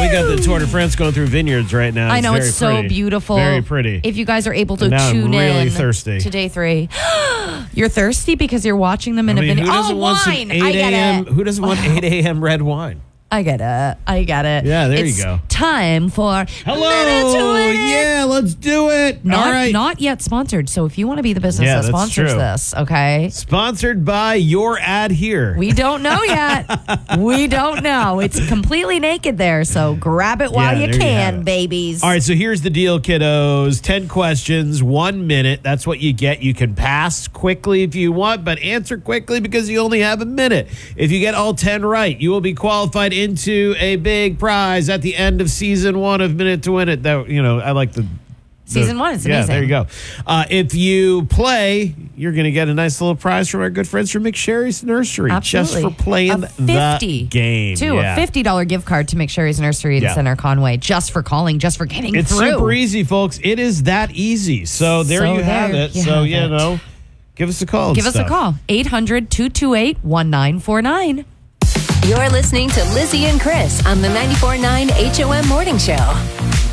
we got the Tour de France going through vineyards right now. I know, very it's so pretty. beautiful. Very pretty. If you guys are able to now tune I'm really in thirsty. to day 3. You're thirsty because you're watching them in a vineyard. Who doesn't want some wine. 8 I get a.m. it. Who doesn't want 8 a.m. red wine? I get it. Yeah, there it's you go. Time for Hello. Minute to Win It. Yeah, let's do it. All right. Not yet sponsored. So if you want to be the business that that's sponsors true. this, okay? Sponsored by your ad here. We don't know yet. We don't know. It's completely naked there, so grab it while Yeah, you there you can, have it. babies. All right, so here's the deal, kiddos. 10 questions, 1 minute. That's what you get. You can pass quickly if you want, but answer quickly because you only have a minute. If you get all 10 right, you will be qualified into a big prize at the end of season 1 of Minute to Win It. That, I like the Season 1 is amazing. Yeah, there you go. If you play, you're going to get a nice little prize from our good friends from McSherry's Nursery. Absolutely. Just for playing the game. Too, Yeah. a $50 gift card to McSherry's Nursery in Center Conway, just for calling, just for getting It's through. super easy, folks. It is that easy. So there you have it. Give us a call. Give us a call. 800-228-1949. You're listening to Lizzie and Chris on the 94.9 HOM Morning Show.